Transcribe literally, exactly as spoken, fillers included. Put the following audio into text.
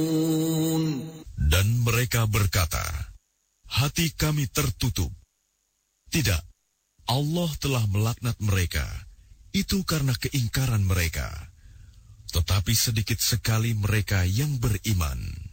Dan mereka berkata, hati kami tertutup. Tidak, Allah telah melaknat mereka. Itu karena keingkaran mereka. Tetapi sedikit sekali mereka yang beriman.